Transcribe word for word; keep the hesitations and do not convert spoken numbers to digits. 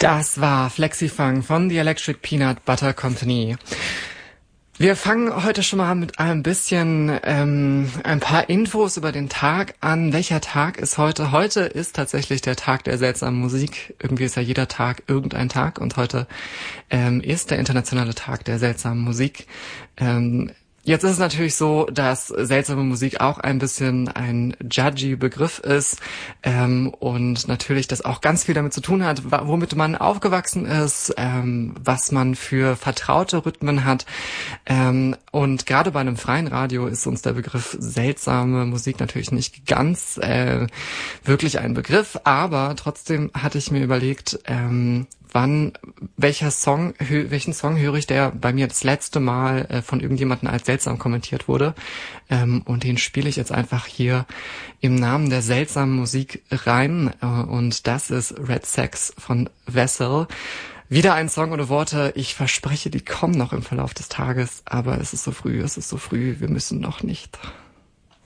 Das war Flexifunk von The Electric Peanut Butter Company. Wir fangen heute schon mal mit ein bisschen ähm, ein paar Infos über den Tag an. Welcher Tag ist heute? Heute ist tatsächlich der Tag der seltsamen Musik. Irgendwie ist ja jeder Tag irgendein Tag und heute ähm, ist der internationale Tag der seltsamen Musik. Ähm, Jetzt ist es natürlich so, dass seltsame Musik auch ein bisschen ein judgy Begriff ist ähm, und natürlich das auch ganz viel damit zu tun hat, womit man aufgewachsen ist, ähm, was man für vertraute Rhythmen hat. Ähm, und gerade bei einem freien Radio ist uns der Begriff seltsame Musik natürlich nicht ganz äh, wirklich ein Begriff, aber trotzdem hatte ich mir überlegt, ähm, wann, welcher Song, hö, welchen Song höre ich, der bei mir das letzte Mal äh, von irgendjemandem als seltsam kommentiert wurde. Ähm, und den spiele ich jetzt einfach hier im Namen der seltsamen Musik rein. Äh, und das ist Red Sex von Vessel. Wieder ein Song ohne Worte. Ich verspreche, die kommen noch im Verlauf des Tages. Aber es ist so früh, es ist so früh, wir müssen noch nicht.